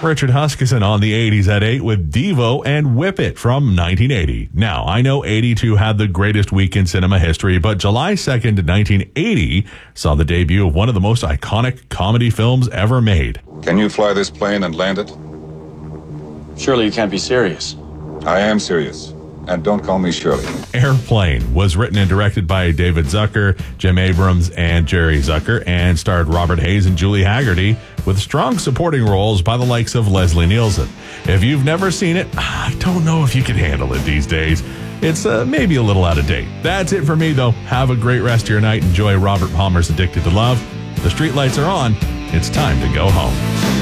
Richard Huskisson on the 80s at 8 with Devo and Whip It from 1980. Now, I know 82 had the greatest week in cinema history, but July 2nd, 1980 saw the debut of one of the most iconic comedy films ever made. Can you fly this plane and land it? Surely you can't be serious. I am serious. And don't call me Shirley. Airplane was written and directed by David Zucker, Jim Abrams, and Jerry Zucker, and starred Robert Hayes and Julie Haggerty, with strong supporting roles by the likes of Leslie Nielsen. If you've never seen it, I don't know if you can handle it these days. It's maybe a little out of date. That's it for me, though. Have a great rest of your night. Enjoy Robert Palmer's Addicted to Love. The streetlights are on. It's time to go home.